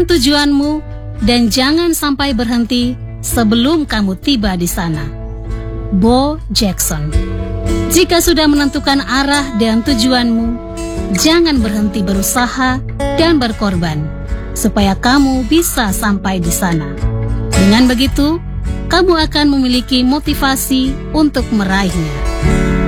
Tentukan tujuanmu dan jangan sampai berhenti sebelum kamu tiba di sana. Bo Jackson. Jika sudah menentukan arah dan tujuanmu, jangan berhenti berusaha dan berkorban supaya kamu bisa sampai di sana. Dengan begitu, kamu akan memiliki motivasi untuk meraihnya.